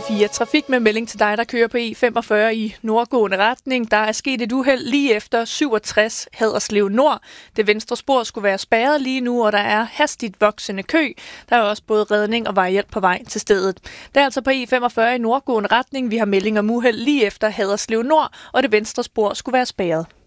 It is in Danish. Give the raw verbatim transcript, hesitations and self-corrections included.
fire Trafik med melding til dig, der kører på E femogfyrre i nordgående retning. Der er sket et uheld lige efter syvogtres Haderslev Nord. Det venstre spor skulle være spærret lige nu, og der er hastigt voksende kø. Der er også både redning og vejhjælp på vej til stedet. Det er altså på E femogfyrre i nordgående retning. Vi har melding om uheld lige efter Haderslev Nord, og det venstre spor skulle være spærret.